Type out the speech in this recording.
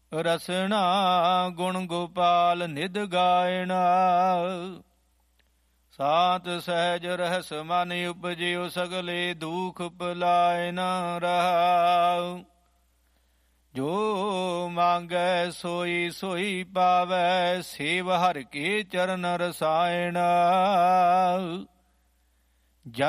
ਰਸਨਾ ਗੁਣ ਗੋਪਾਲ ਨਿਧ ਗਾਇਣਾ। ਸਾਤ ਸਹਿਜ ਰਹਿਸ ਮਨ ਉਪਜਿਓ ਸਗਲੇ ਦੁਖ ਪਲਾਇ ਨ ਰਹਾਉ। ਜੋ ਮੰਗੈ ਸੋਈ ਸੋਈ ਪਾਵੈ ਸੇਵ ਹਰਿ ਕੇ ਚਰਨ ਰਸਾਇਣ।